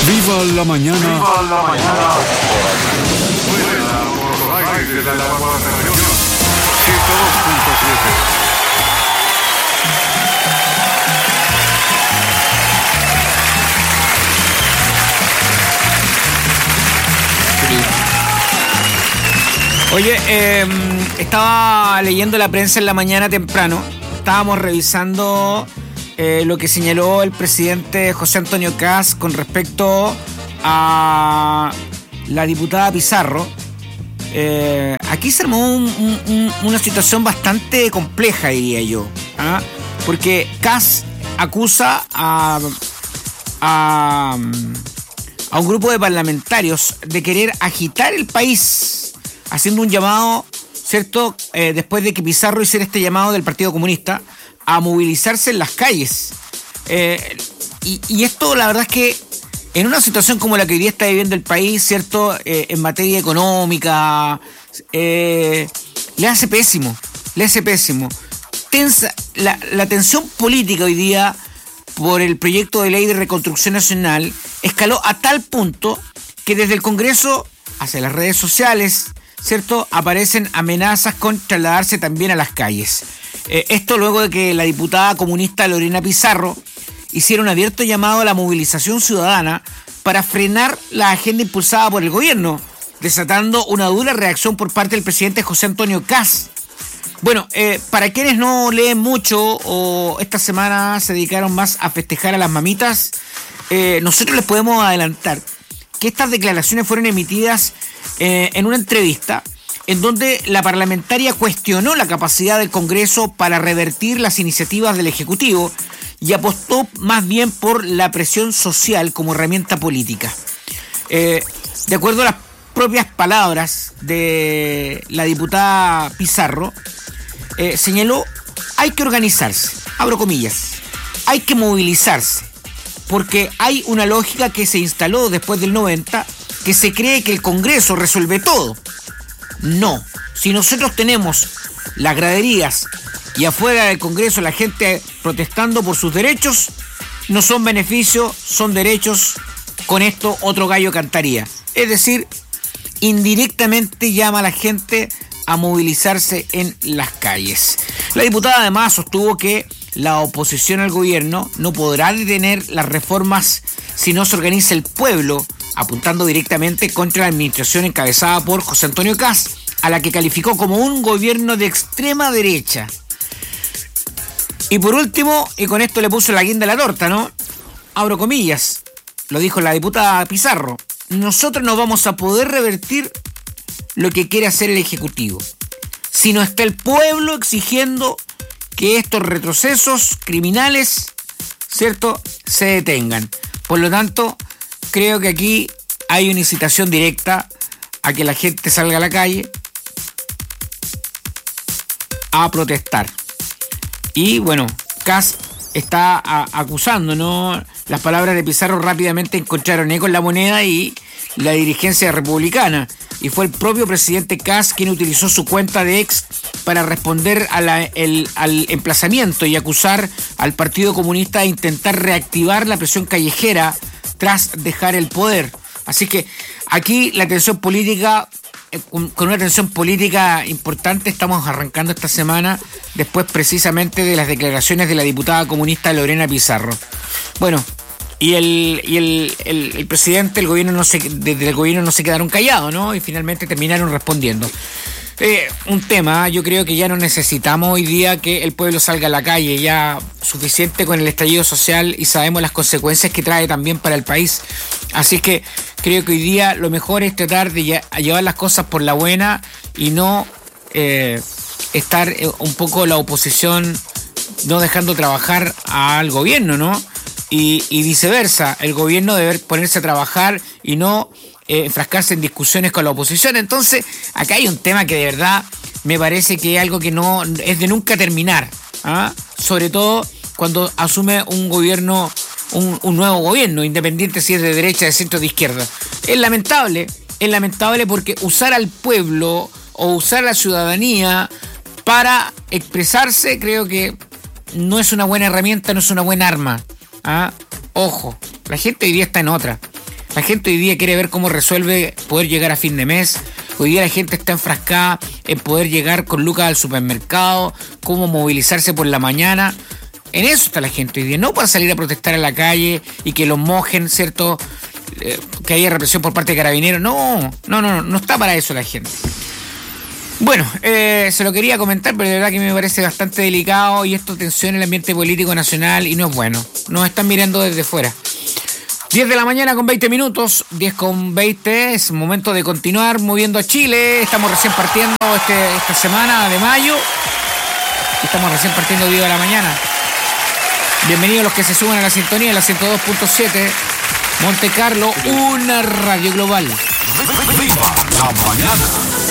Viva la mañana. Viva la mañana. Vuela por los aires de la Nación. 102.7. Oye, estaba leyendo la prensa en la mañana temprano. Estábamos revisando lo que señaló el presidente José Antonio Kast con respecto a la diputada Pizarro. Aquí se armó una situación bastante compleja, diría yo, ¿ah? Porque Kast acusa a un grupo de parlamentarios de querer agitar el país, haciendo un llamado, ¿cierto? Después de que Pizarro hiciera este llamado del Partido Comunista a movilizarse en las calles. Y esto, la verdad es que en una situación como la que hoy día está viviendo el país, ¿cierto? En materia económica, le hace pésimo. Tensa, la tensión política hoy día por el proyecto de ley de reconstrucción nacional escaló a tal punto que desde el Congreso hacia las redes sociales, ¿cierto?, aparecen amenazas con trasladarse también a las calles. Esto luego de que la diputada comunista Lorena Pizarro hiciera un abierto llamado a la movilización ciudadana para frenar la agenda impulsada por el gobierno, desatando una dura reacción por parte del presidente José Antonio Kast. Bueno, para quienes no leen mucho o esta semana se dedicaron más a festejar a las mamitas, nosotros les podemos adelantar que estas declaraciones fueron emitidas en una entrevista en donde la parlamentaria cuestionó la capacidad del Congreso para revertir las iniciativas del Ejecutivo y apostó más bien por la presión social como herramienta política. De acuerdo a las propias palabras de la diputada Pizarro, señaló: hay que organizarse, abro comillas, hay que movilizarse, porque hay una lógica que se instaló después del 90, que se cree que el Congreso resuelve todo. No, si nosotros tenemos las graderías y afuera del Congreso la gente protestando por sus derechos, no son beneficios, son derechos, con esto otro gallo cantaría. Es decir, indirectamente llama a la gente a movilizarse en las calles. La diputada además sostuvo que la oposición al gobierno no podrá detener las reformas si no se organiza el pueblo, apuntando directamente contra la administración encabezada por José Antonio Kast, a la que calificó como un gobierno de extrema derecha. Y por último, y con esto le puso la guinda a la torta, ¿no? Abro comillas, lo dijo la diputada Pizarro: nosotros no vamos a poder revertir lo que quiere hacer el Ejecutivo si no está el pueblo exigiendo que estos retrocesos criminales, ¿cierto?, se detengan. Por lo tanto, creo que aquí hay una incitación directa a que la gente salga a la calle a protestar. Y bueno, Kast está acusando, ¿no? Las palabras de Pizarro rápidamente encontraron eco en La Moneda y la dirigencia republicana, y fue el propio presidente Kast quien utilizó su cuenta de X para responder al emplazamiento y acusar al Partido Comunista de intentar reactivar la presión callejera tras dejar el poder. Así que aquí la tensión política, con una tensión política importante, estamos arrancando esta semana después precisamente de las declaraciones de la diputada comunista Lorena Pizarro. Bueno, y el presidente, desde el gobierno no se quedaron callados, ¿no? Y finalmente terminaron respondiendo. Un tema, yo creo que ya no necesitamos hoy día que el pueblo salga a la calle, ya suficiente con el estallido social y sabemos las consecuencias que trae también para el país. Así que creo que hoy día lo mejor es tratar de llevar las cosas por la buena y no estar un poco la oposición no dejando trabajar al gobierno, ¿no? Y viceversa, el gobierno debe ponerse a trabajar y no enfrascarse en discusiones con la oposición. Entonces, acá hay un tema que de verdad me parece que es algo que no es de nunca terminar, ¿ah? Sobre todo cuando asume un gobierno, un nuevo gobierno, independiente si es de derecha, de centro, de izquierda. Es lamentable porque usar al pueblo o usar a la ciudadanía para expresarse, creo que no es una buena herramienta, no es una buena arma. ¿Ah? Ojo, la gente hoy día está en otra. La gente hoy día quiere ver cómo resuelve poder llegar a fin de mes. Hoy día la gente está enfrascada en poder llegar con lucas al supermercado, cómo movilizarse por la mañana. En eso está la gente hoy día, no para salir a protestar en la calle y que los mojen, ¿cierto? Que haya represión por parte de carabineros. No está para eso la gente. Bueno, se lo quería comentar, pero de verdad que me parece bastante delicado y esto tensiona el ambiente político nacional y no es bueno. Nos están mirando desde fuera. 10 de la mañana con 20 minutos, 10 con 20, es momento de continuar moviendo a Chile. Estamos recién partiendo esta semana de mayo. Estamos recién partiendo 10 de la mañana. Bienvenidos los que se suban a la sintonía de la 102.7. Monte Carlo, una radio global. ¡Viva la mañana!